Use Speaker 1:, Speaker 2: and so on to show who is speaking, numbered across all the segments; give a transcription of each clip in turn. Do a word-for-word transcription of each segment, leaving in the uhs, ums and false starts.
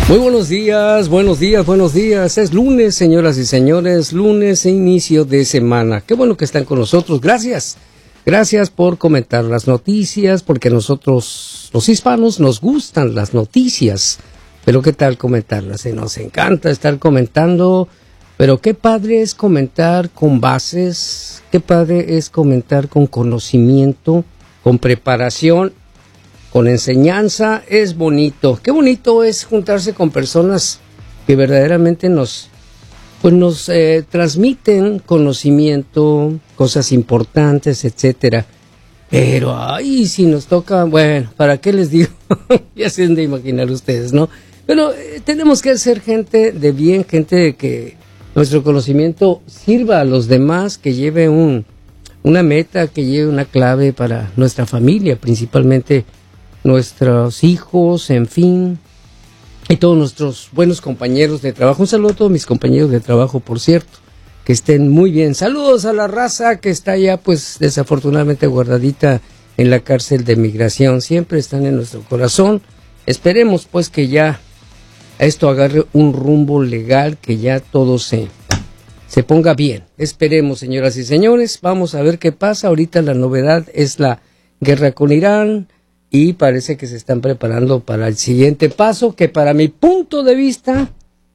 Speaker 1: Muy buenos días, buenos días, buenos días. Es lunes, señoras y señores, lunes e inicio de semana. Qué bueno que están con nosotros. Gracias. Gracias por comentar las noticias, porque nosotros, los hispanos, nos gustan las noticias. Pero qué tal comentarlas, eh? Nos encanta estar comentando, pero qué padre es comentar con bases, qué padre es comentar con conocimiento, con preparación, con enseñanza. Es bonito. Qué bonito es juntarse con personas que verdaderamente nos, pues nos eh, transmiten conocimiento, cosas importantes, etcétera. Pero, ay, si nos toca, bueno, ¿para qué les digo? Ya se han de imaginar ustedes, ¿no? Pero eh, tenemos que ser gente de bien, gente de que nuestro conocimiento sirva a los demás, que lleve un, una meta, que lleve una clave para nuestra familia, principalmente nuestros hijos, en fin, y todos nuestros buenos compañeros de trabajo. Un saludo a todos mis compañeros de trabajo, por cierto, que estén muy bien. Saludos a la raza que está ya, pues, desafortunadamente guardadita en la cárcel de migración. Siempre están en nuestro corazón. Esperemos, pues, que ya esto agarre un rumbo legal, que ya todo se, se ponga bien. Esperemos, señoras y señores. Vamos a ver qué pasa. Ahorita la novedad es la guerra con Irán, y parece que se están preparando para el siguiente paso, que para mi punto de vista,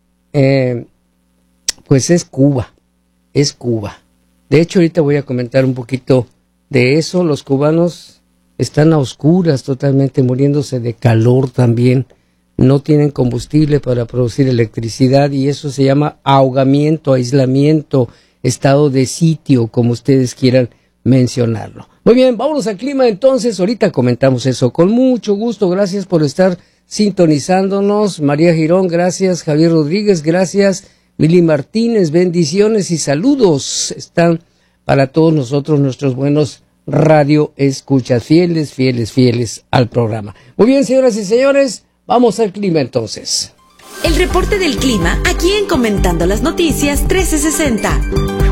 Speaker 1: eh, pues es Cuba, es Cuba. De hecho, ahorita voy a comentar un poquito de eso. Los cubanos están a oscuras, totalmente muriéndose de calor también. No tienen combustible para producir electricidad y eso se llama ahogamiento, aislamiento, estado de sitio, como ustedes quieran mencionarlo. Muy bien, vámonos al clima entonces. Ahorita comentamos eso con mucho gusto. Gracias por estar sintonizándonos. María Girón, gracias. Javier Rodríguez, gracias. Mili Martínez, bendiciones y saludos. Están para todos nosotros, nuestros buenos radio escuchas, fieles, fieles, fieles al programa. Muy bien, señoras y señores, vamos al clima entonces.
Speaker 2: El reporte del clima aquí en Comentando las Noticias trece sesenta.